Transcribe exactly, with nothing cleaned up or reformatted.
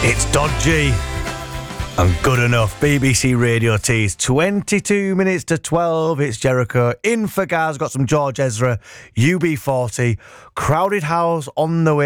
It's Dodgy and Good Enough. B B C Radio Tees, twenty-two minutes to twelve. It's Jericho in for Gaz. Got some George Ezra, U B forty, Crowded House on the way.